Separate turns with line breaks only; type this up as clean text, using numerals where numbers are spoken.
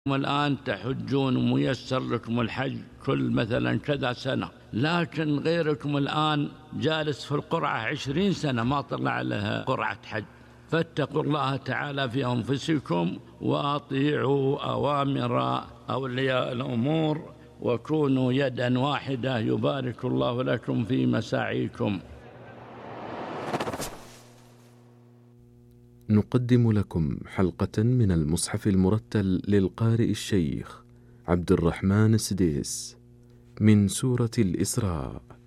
الآن تحجون وميسر لكم الحج كل مثلا كذا سنة، لكن غيركم الآن جالس في القرعة 20 سنة ما طلع لها قرعة حج. فاتقوا الله تعالى في أنفسكم وأطيعوا أوامر أولياء الأمور وكونوا يدا واحدة، يبارك الله لكم في مساعيكم.
نقدم لكم حلقة من المصحف المرتل للقارئ الشيخ عبد الرحمن السديس من سورة الإسراء.